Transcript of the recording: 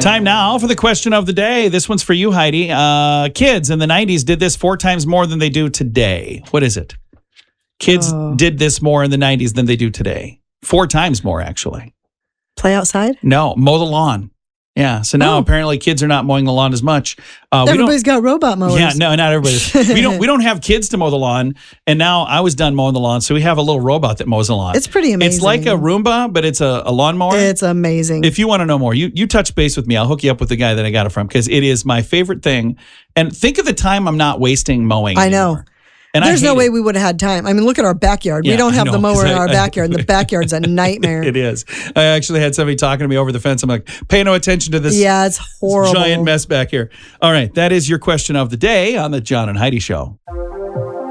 Time now for the question of the day. This one's for you, Heidi. Kids in the 90s did this 4 times more than they do today. What is it? Kids did this more in the 90s than they do today. 4 times more, actually. Play outside? No, mow the lawn. Yeah, so now apparently kids are not mowing the lawn as much. Everybody's got robot mowers. Yeah, no, not everybody. We don't have kids to mow the lawn, and now I was done mowing the lawn, so we have a little robot that mows the lawn. It's pretty amazing. It's like a Roomba, but it's a lawnmower. It's amazing. If you want to know more, you touch base with me. I'll hook you up with the guy that I got it from because it is my favorite thing. And think of the time I'm not wasting mowing anymore. I know. And there's no way we would have had time. I mean, look at our backyard. Yeah, we don't have the mower in our backyard. I The backyard's a nightmare. It is. I actually had somebody talking to me over the fence. I'm like, pay no attention to this. Yeah, it's horrible. Giant mess back here. All right, that is your question of the day on the John and Heidi Show.